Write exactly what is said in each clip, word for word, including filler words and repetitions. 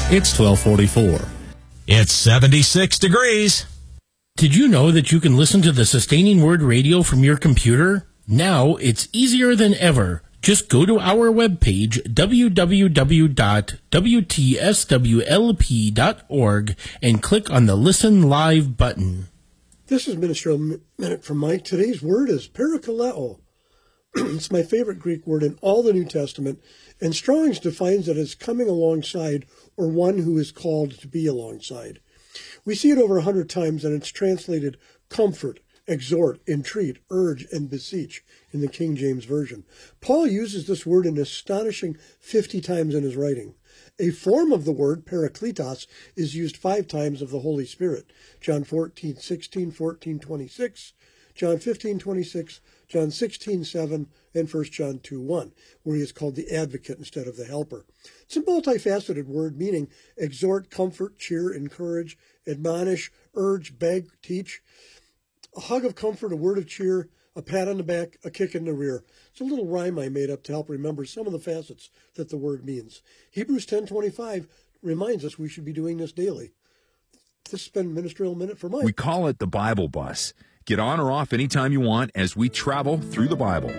It's twelve forty-four. It's seventy-six degrees. Did you know that you can listen to the Sustaining Word Radio from your computer? Now it's easier than ever. Just go to our webpage, w w w dot w t s w l p dot org, and click on the Listen Live button. This is Ministerial Minute from Mike. Today's word is parakaleo. It's my favorite Greek word in all the New Testament, and Strong's defines it as coming alongside or one who is called to be alongside. We see it over a hundred times, and it's translated comfort, exhort, entreat, urge, and beseech in the King James Version. Paul uses this word an astonishing fifty times in his writing. A form of the word, parakletos, is used five times of the Holy Spirit. John fourteen, sixteen, fourteen, twenty-six, John fifteen, twenty-six, John sixteen, seven, and First John two, one, where he is called the advocate instead of the helper. It's a multifaceted word meaning exhort, comfort, cheer, encourage, admonish, urge, beg, teach. A hug of comfort, a word of cheer, a pat on the back, a kick in the rear. It's a little rhyme I made up to help remember some of the facets that the word means. Hebrews ten twenty-five reminds us we should be doing this daily. This has been Ministerial Minute for Mike. We call it the Bible Bus. Get on or off anytime you want as we travel through the Bible.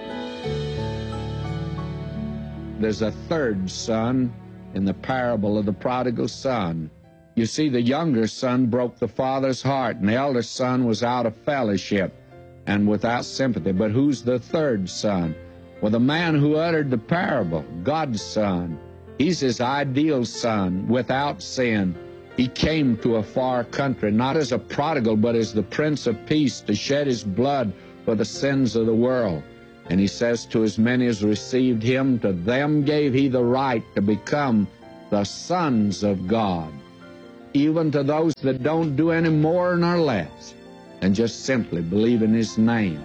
There's a third son in the parable of the prodigal son. You see, the younger son broke the father's heart, and the elder son was out of fellowship and without sympathy. But who's the third son? Well, the man who uttered the parable, God's son. He's his ideal son, without sin. He came to a far country, not as a prodigal, but as the Prince of Peace, to shed his blood for the sins of the world. And he says, to as many as received him, to them gave he the right to become the sons of God. Even to those that don't do any more nor less, and just simply believe in his name.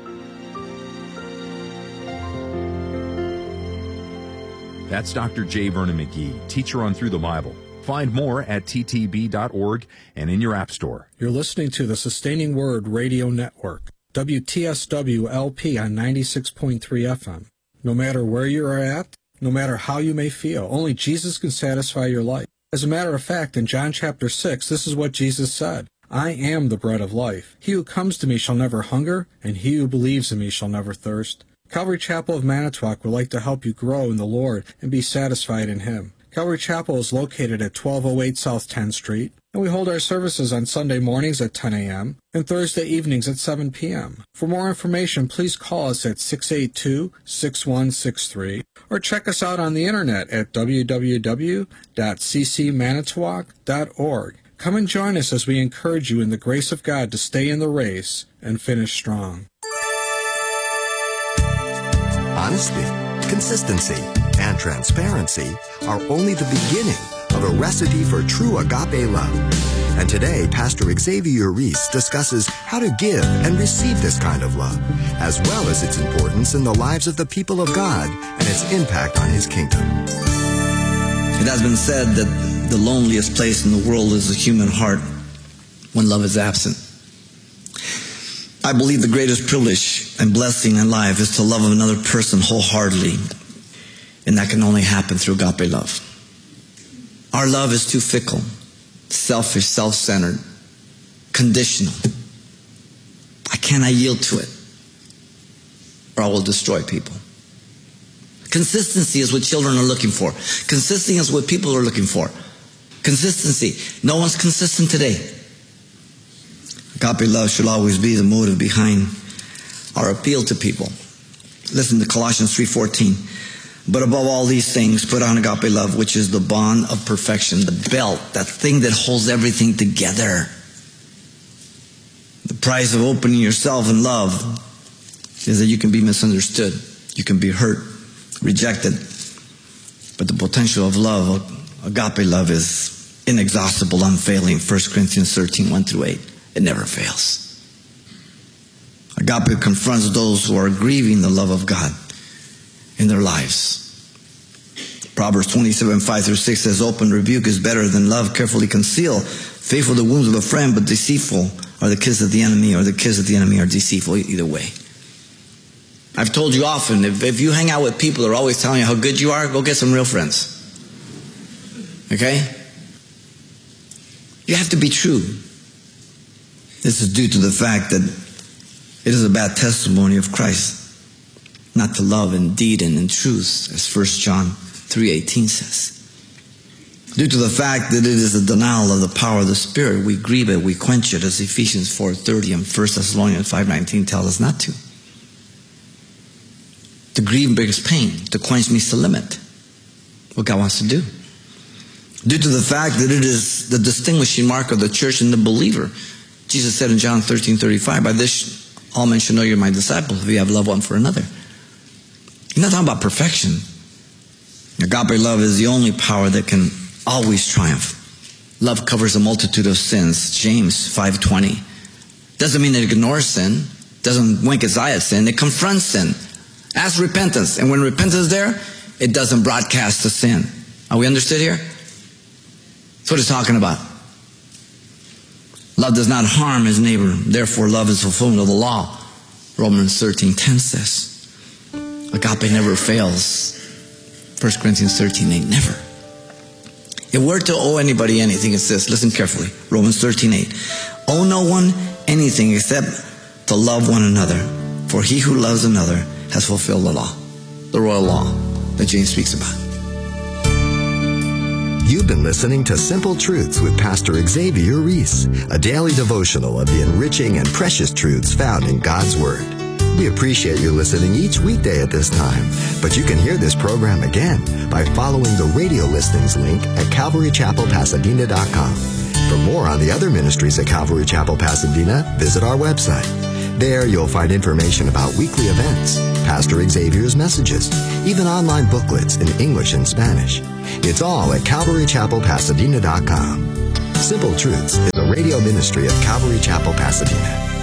That's Doctor J. Vernon McGee, teacher on Through the Bible. Find more at t t b dot org and in your app store. You're listening to the Sustaining Word Radio Network, W T S W L P on ninety-six point three F M. No matter where you are at, no matter how you may feel, only Jesus can satisfy your life. As a matter of fact, in John chapter six, this is what Jesus said. I am the bread of life. He who comes to me shall never hunger, and he who believes in me shall never thirst. Calvary Chapel of Manitowoc would like to help you grow in the Lord and be satisfied in Him. Calvary Chapel is located at twelve oh eight South tenth Street, and we hold our services on Sunday mornings at ten a m and Thursday evenings at seven p m For more information, please call us at six eight two, six one six three or check us out on the internet at w w w dot c c manitowoc dot org. Come and join us as we encourage you in the grace of God to stay in the race and finish strong. Honesty, consistency, and transparency are only the beginning of a recipe for true agape love. And today, Pastor Xavier Reese discusses how to give and receive this kind of love, as well as its importance in the lives of the people of God and its impact on His kingdom. It has been said that the loneliest place in the world is the human heart when love is absent. I believe the greatest privilege and blessing in life is to love another person wholeheartedly, and that can only happen through agape love. Our love is too fickle, selfish, self-centered, conditional. I cannot yield to it, or I will destroy people. Consistency is what children are looking for. Consistency is what people are looking for. Consistency. No one's consistent today. Agape love should always be the motive behind our appeal to people. Listen to Colossians three fourteen. But above all these things, put on agape love, which is the bond of perfection, the belt, that thing that holds everything together. The price of opening yourself in love is that you can be misunderstood, you can be hurt, rejected. But the potential of love, agape love, is inexhaustible, unfailing. First Corinthians thirteen, one through eight. It never fails. Agape confronts those who are grieving the love of God in their lives. Proverbs twenty-seven, five through six says, open rebuke is better than love carefully concealed. Faithful the wounds of a friend, but deceitful are the kisses of the enemy, or the kisses of the enemy are deceitful. Either way. I've told you often, if, if you hang out with people that are always telling you how good you are, go get some real friends. Okay? You have to be true. This is due to the fact that it is a bad testimony of Christ not to love in deed and in truth, as First John three eighteen says. Due to the fact that it is a denial of the power of the Spirit, we grieve it, we quench it, as Ephesians four thirty and First Thessalonians five nineteen tell us not to. To grieve brings pain. To quench means to limit what God wants to do. Due to the fact that it is the distinguishing mark of the church and the believer. Jesus said in John thirteen thirty-five, by this all men should know you're my disciples if you have love one for another. You're not talking about perfection. Agape love is the only power that can always triumph. Love covers a multitude of sins. James five twenty. Doesn't mean it ignores sin. Doesn't wink its eye at sin. It confronts sin. Asks repentance. And when repentance is there, it doesn't broadcast the sin. Are we understood here? That's what it's talking about. Love does not harm his neighbor. Therefore, love is fulfillment of the law. Romans thirteen ten says. Agape never fails. First Corinthians thirteen eight. Never. If we're to owe anybody anything, it's this. Listen carefully. Romans thirteen eight. Owe no one anything except to love one another. For he who loves another has fulfilled the law. The royal law that James speaks about. You've been listening to Simple Truths with Pastor Xavier Reese, a daily devotional of the enriching and precious truths found in God's Word. We appreciate you listening each weekday at this time, but you can hear this program again by following the radio listings link at calvary chapel pasadena dot com. For more on the other ministries at Calvary Chapel Pasadena, visit our website. There you'll find information about weekly events, Pastor Xavier's messages, even online booklets in English and Spanish. It's all at calvary chapel pasadena dot com. Simple Truths is a radio ministry of Calvary Chapel, Pasadena.